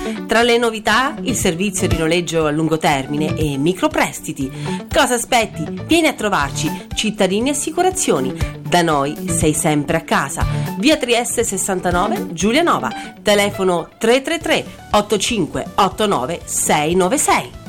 Tra le novità, il servizio di noleggio a lungo termine e microprestiti. Cosa aspetti? Vieni a trovarci, Cittadini Assicurazioni. Da noi sei sempre a casa. Via Trieste 69, Giulianova. Telefono 333 8589 696.